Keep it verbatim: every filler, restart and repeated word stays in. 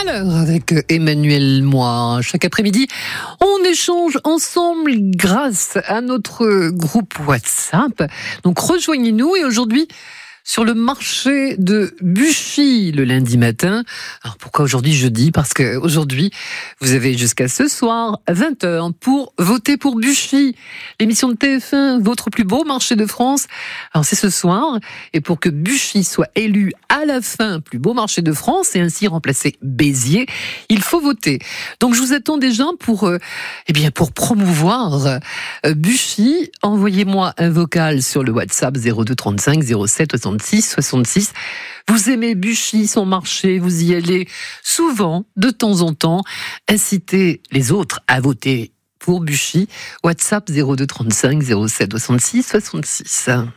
l'heure avec Emmanuel Moix. Chaque après-midi, on échange ensemble grâce à notre groupe WhatsApp. Donc rejoignez-nous et aujourd'hui, sur le marché de Buchy le lundi matin. Alors pourquoi aujourd'hui jeudi ? Parce que aujourd'hui, vous avez jusqu'à ce soir vingt heures pour voter pour Buchy. L'émission de T F un, votre plus beau marché de France. Alors c'est ce soir. Et pour que Buchy soit élu à la fin plus beau marché de France et ainsi remplacer Béziers, il faut voter. Donc je vous attends déjà pour, euh, eh bien pour promouvoir euh, Buchy. Envoyez-moi un vocal sur le WhatsApp zéro deux trente-cinq zéro sept soixante-six soixante-six. Vous aimez Buchy, son marché, vous y allez souvent, de temps en temps. Incitez les autres à voter pour Buchy. WhatsApp zéro deux trente-cinq zéro sept soixante-six soixante-six.